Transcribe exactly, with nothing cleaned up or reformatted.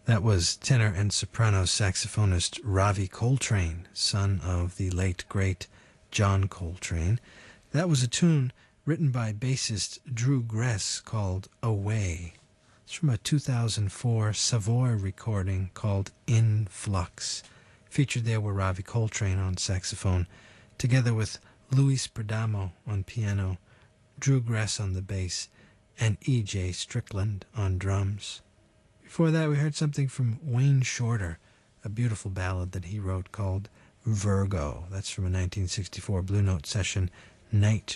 That was tenor and soprano saxophonist Ravi Coltrane, son of the late great John Coltrane. That was a tune written by bassist Drew Gress called Away. It's from a two thousand four Savoy recording called In Flux. Featured there were Ravi Coltrane on saxophone, together with Luis Perdomo on piano, Drew Gress on the bass, and E J Strickland on drums. Before that, we heard something from Wayne Shorter, a beautiful ballad that he wrote called Virgo. That's from a nineteen sixty-four Blue Note session, Night